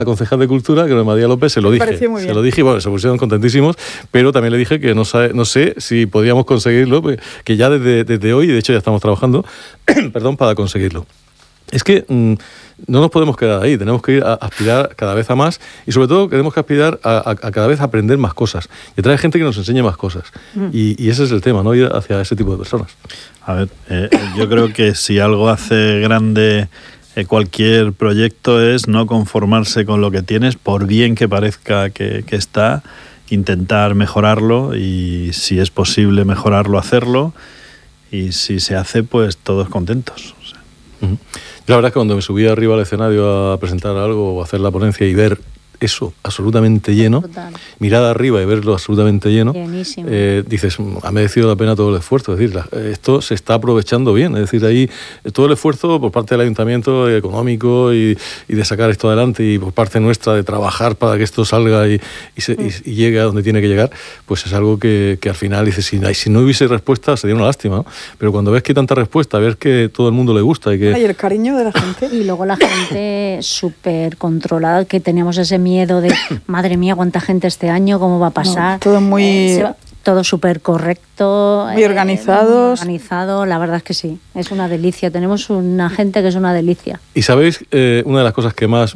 concejal de Cultura, que era María López, se lo dije. Y bueno, se pusieron contentísimos, pero también le dije que no sé si podíamos conseguirlo, que ya desde hoy, de hecho ya estamos trabajando, perdón, para conseguirlo. Es que no nos podemos quedar ahí, tenemos que ir a aspirar cada vez a más y sobre todo tenemos que aspirar a cada vez aprender más cosas y traer gente que nos enseñe más cosas. Y ese es el tema, ¿no? Ir hacia ese tipo de personas. A ver, yo creo que si algo hace grande cualquier proyecto es no conformarse con lo que tienes, por bien que parezca que está, intentar mejorarlo y si es posible mejorarlo, hacerlo, y si se hace, pues todos contentos. O sea. Yo la verdad es que cuando me subí arriba al escenario a presentar algo o a hacer la ponencia y ver eso absolutamente lleno, mirar arriba y verlo absolutamente lleno, dices, ha merecido la pena todo el esfuerzo. Es decir, esto se está aprovechando bien. Es decir, ahí todo el esfuerzo por parte del ayuntamiento económico y de sacar esto adelante y por parte nuestra de trabajar para que esto salga y llegue a donde tiene que llegar, pues es algo que al final dices, si no hubiese respuesta sería una lástima, ¿no? Pero cuando ves que hay tanta respuesta, ves que todo el mundo le gusta y el cariño de la gente. Y luego la gente súper controlada, que teníamos ese miedo de, madre mía, cuánta gente este año, cómo va a pasar. No, todo muy... todo súper correcto. Muy organizados. Muy organizado, la verdad es que sí, es una delicia. Tenemos una gente que es una delicia. Y sabéis, una de las cosas que más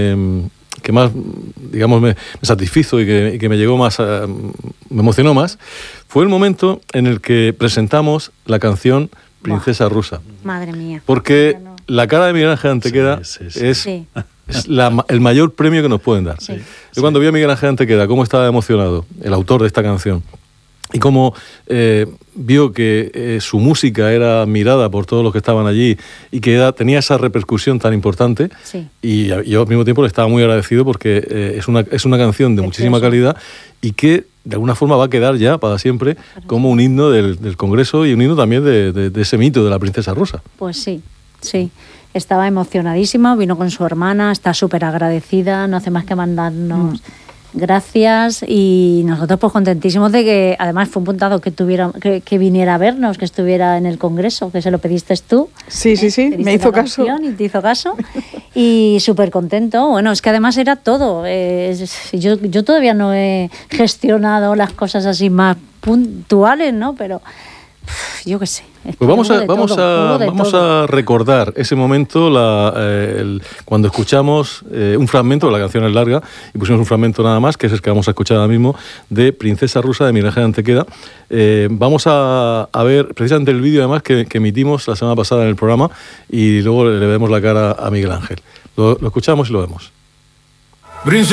digamos, me satisfizo y que me llegó más, me emocionó más, fue el momento en el que presentamos la canción Princesa Rusa. Madre mía. Porque la cara de Miguel Ángel Antequera es el mayor premio que nos pueden dar. Yo cuando vi a Miguel Ángel Antequera cómo estaba emocionado, el autor de esta canción, y cómo vio que su música era admirada por todos los que estaban allí y que tenía esa repercusión tan importante, y yo al mismo tiempo le estaba muy agradecido porque es una canción de muchísima calidad y que de alguna forma va a quedar ya para siempre como un himno del Congreso y un himno también de ese mito de la princesa rusa. Pues sí. Estaba emocionadísima, vino con su hermana, está súper agradecida, no hace más que mandarnos gracias y nosotros pues contentísimos de que además fue un puntado que viniera a vernos, que estuviera en el Congreso, que se lo pediste tú. Sí, me hizo caso. Y te hizo caso y súper contento. Bueno, es que además era todo. Yo todavía no he gestionado las cosas así más puntuales, ¿no? Pero yo qué sé. Pues vamos a recordar ese momento cuando escuchamos un fragmento, la canción es larga y pusimos un fragmento nada más, que es el que vamos a escuchar ahora mismo, de Princesa Rusa de Miguel Ángel Antequera. Vamos a ver precisamente el vídeo además que emitimos la semana pasada en el programa y luego le vemos la cara a Miguel Ángel. Lo escuchamos y lo vemos.